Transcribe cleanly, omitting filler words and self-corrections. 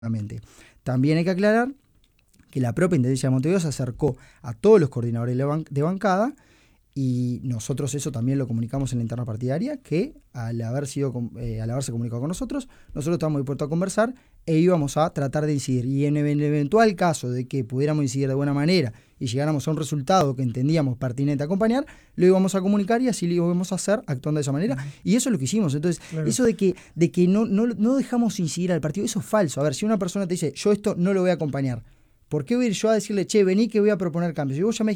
También hay que aclarar que la propia Intendencia de Montevideo se acercó a todos los coordinadores de bancada, y nosotros eso también lo comunicamos en la interna partidaria, que al haberse comunicado con nosotros estábamos dispuestos a conversar e íbamos a tratar de incidir. Y en el eventual caso de que pudiéramos incidir de buena manera y llegáramos a un resultado que entendíamos pertinente acompañar, lo íbamos a comunicar y así lo íbamos a hacer actuando de esa manera. Y eso es lo que hicimos. Entonces, claro, eso de que no dejamos incidir al partido, eso es falso. A ver, si una persona te dice, yo esto no lo voy a acompañar, ¿por qué voy a ir yo a decirle, che, vení que voy a proponer cambios? Si vos ya me